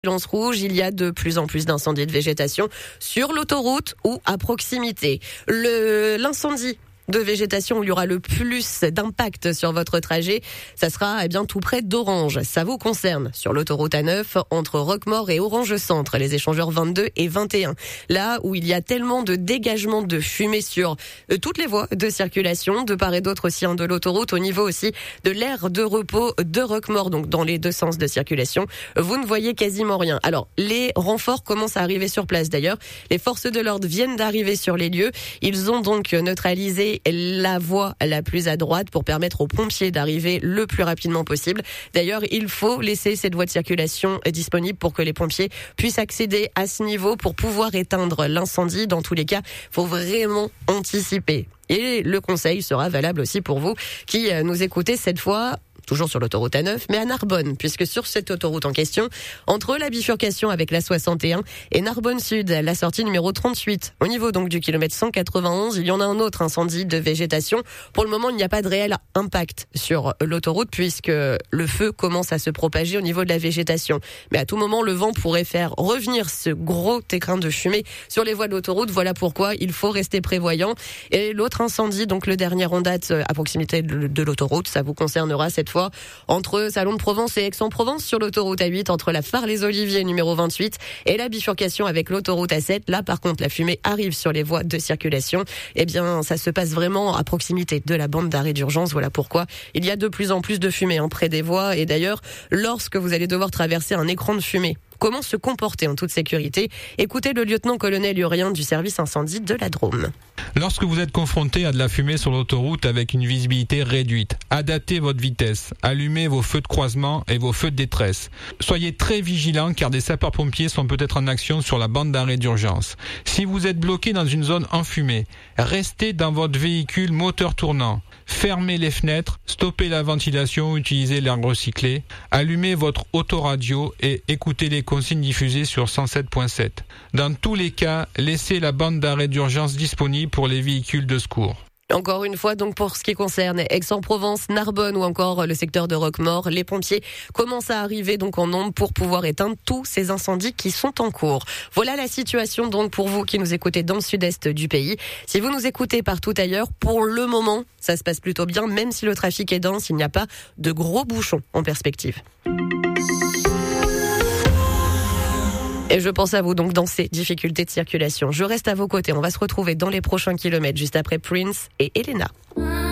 Lance rouge, il y a de plus en plus d'incendies de végétation sur l'autoroute ou à proximité. L'incendie de végétation où il y aura le plus d'impact sur votre trajet, ça sera tout près d'Orange. Ça vous concerne sur l'autoroute A9 entre Roquemaure et Orange Centre, les échangeurs 22 et 21. Là où il y a tellement de dégagement de fumée sur toutes les voies de circulation, de part et d'autre aussi de l'autoroute, au niveau aussi de l'aire de repos de Roquemaure, donc dans les deux sens de circulation, vous ne voyez quasiment rien. Alors, les renforts commencent à arriver sur place d'ailleurs. Les forces de l'ordre viennent d'arriver sur les lieux. Ils ont donc neutralisé la voie la plus à droite pour permettre aux pompiers d'arriver le plus rapidement possible. D'ailleurs, il faut laisser cette voie de circulation disponible pour que les pompiers puissent accéder à ce niveau pour pouvoir éteindre l'incendie. Dans tous les cas, il faut vraiment anticiper. Et le conseil sera valable aussi pour vous qui nous écoutez cette fois toujours sur l'autoroute A9, mais à Narbonne, puisque sur cette autoroute en question, entre la bifurcation avec la 61 et Narbonne Sud, la sortie numéro 38, au niveau donc du kilomètre 191, il y en a un autre incendie de végétation. Pour le moment, il n'y a pas de réel impact sur l'autoroute, puisque le feu commence à se propager au niveau de la végétation. Mais à tout moment, le vent pourrait faire revenir ce gros écrin de fumée sur les voies de l'autoroute. Voilà pourquoi il faut rester prévoyant. Et l'autre incendie, donc le dernier en date à proximité de l'autoroute, ça vous concernera cette fois entre Salon de Provence et Aix-en-Provence sur l'autoroute A8, entre la Phare-les-Oliviers numéro 28 et la bifurcation avec l'autoroute A7. Là, par contre, la fumée arrive sur les voies de circulation. Ça se passe vraiment à proximité de la bande d'arrêt d'urgence. Voilà pourquoi il y a de plus en plus de fumée près des voies. Et d'ailleurs, lorsque vous allez devoir traverser un écran de fumée, comment se comporter en toute sécurité? Écoutez le lieutenant-colonel Urien du service incendie de la Drôme. Lorsque vous êtes confronté à de la fumée sur l'autoroute avec une visibilité réduite, adaptez votre vitesse, allumez vos feux de croisement et vos feux de détresse. Soyez très vigilants car des sapeurs-pompiers sont peut-être en action sur la bande d'arrêt d'urgence. Si vous êtes bloqué dans une zone enfumée, restez dans votre véhicule moteur tournant. Fermez les fenêtres, stoppez la ventilation, utilisez l'air recyclé, allumez votre autoradio et écoutez les consignes diffusées sur 107.7. Dans tous les cas, laissez la bande d'arrêt d'urgence disponible pour les véhicules de secours. Encore une fois, donc pour ce qui concerne Aix-en-Provence, Narbonne ou encore le secteur de Roquemaure, les pompiers commencent à arriver donc en nombre pour pouvoir éteindre tous ces incendies qui sont en cours. Voilà la situation donc pour vous qui nous écoutez dans le sud-est du pays. Si vous nous écoutez partout ailleurs, pour le moment, ça se passe plutôt bien, même si le trafic est dense, il n'y a pas de gros bouchons en perspective. Et je pense à vous donc dans ces difficultés de circulation. Je reste à vos côtés. On va se retrouver dans les prochains kilomètres juste après Prince et Elena.